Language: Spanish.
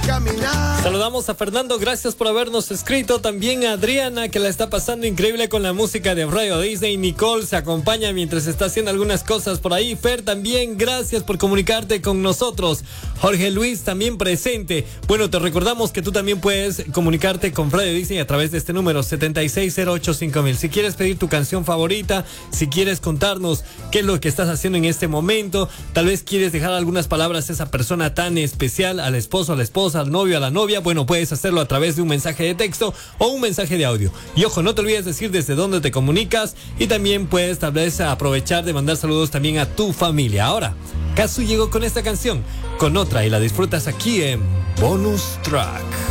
caminar. Saludamos a Fernando, gracias por habernos escrito. También a Adriana, que la está pasando increíble con la música de Radio Disney. Nicole se acompaña mientras está haciendo algunas cosas por ahí. Fer, también gracias por comunicarte con nosotros. Jorge Luis también presente. Bueno, te recordamos que tú también puedes comunicarte con Radio Disney a través de este número 76085000. Si quieres pedir tu canción favorita, si quieres contarnos qué es lo que estás haciendo en este momento, tal vez quieres dejar algunas palabras a esa persona tan especial, al esposo, a la esposa, al novio, a la novia, bueno, puedes hacerlo a través de un mensaje de texto o un mensaje de audio. Y ojo, no te olvides decir desde dónde te comunicas, y también puedes tal vez aprovechar de mandar saludos también a tu familia. Ahora, Kazu llegó con esta canción, con otra, y la disfrutas aquí en Bonus Track.